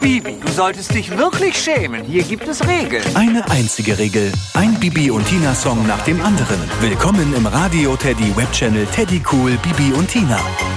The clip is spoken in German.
Bibi, du solltest dich wirklich schämen. Hier gibt es Regeln. Eine einzige Regel. Ein Bibi und Tina-Song nach dem anderen. Willkommen im Radio Teddy Webchannel Teddy Cool Bibi und Tina.